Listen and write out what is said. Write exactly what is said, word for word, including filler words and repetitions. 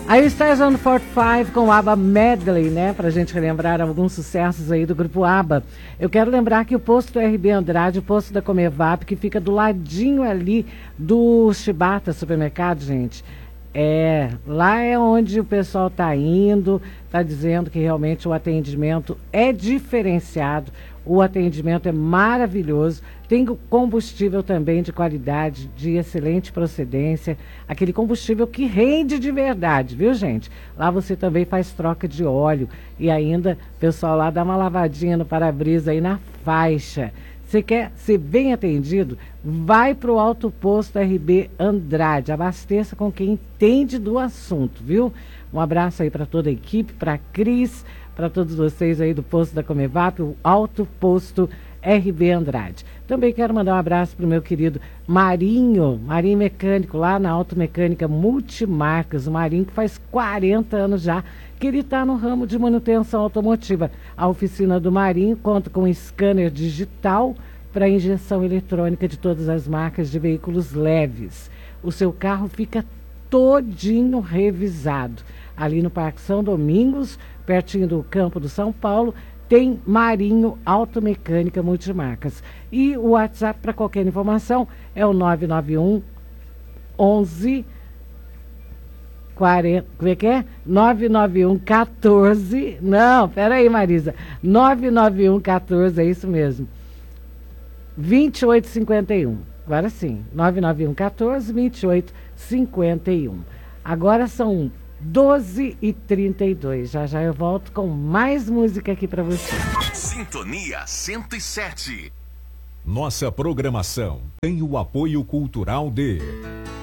Aí Stars on quarenta e cinco com o ABBA Medley, né? Pra gente relembrar alguns sucessos aí do grupo ABBA. Eu quero lembrar que o posto do R B Andrade, o posto da Comevap, que fica do ladinho ali do Chibata Supermercado, gente. É, lá é onde o pessoal tá indo, tá dizendo que realmente o atendimento é diferenciado, o atendimento é maravilhoso, tem combustível também de qualidade, de excelente procedência, aquele combustível que rende de verdade, viu, gente? Lá você também faz troca de óleo e ainda o pessoal lá dá uma lavadinha no para-brisa aí na faixa. Você quer ser bem atendido? Vai para o Alto Posto R B Andrade. Abasteça com quem entende do assunto, viu? Um abraço aí para toda a equipe, para a Cris, para todos vocês aí do Posto da Comevap, o Alto Posto R B Andrade. Também quero mandar um abraço para o meu querido Marinho, Marinho Mecânico, lá na Automecânica Multimarcas. O Marinho que faz quarenta anos já, que ele está no ramo de manutenção automotiva. A oficina do Marinho conta com um scanner digital para injeção eletrônica de todas as marcas de veículos leves. O seu carro fica todinho revisado. Ali no Parque São Domingos, pertinho do Campo do São Paulo, tem Marinho Automecânica Multimarcas. E o WhatsApp para qualquer informação é o nove nove um onze quarenta, como é que é? nove nove um quatorze, não, peraí, Marisa, nove nove um quatorze, é isso mesmo, vinte e oito cinquenta e um, agora sim, nove nove um quatorze, vinte e oito cinquenta e um. Agora são doze e trinta e dois, já já eu volto com mais música aqui para você. Sintonia cento e sete. Nossa programação tem o apoio cultural de